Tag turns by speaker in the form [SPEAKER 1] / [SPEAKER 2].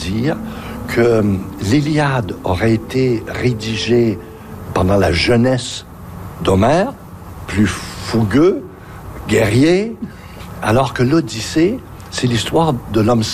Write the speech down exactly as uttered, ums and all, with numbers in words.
[SPEAKER 1] dire que l'Iliade aurait été rédigée pendant la jeunesse d'Homère, plus fougueux, guerrier, alors que l'Odyssée, c'est l'histoire de l'homme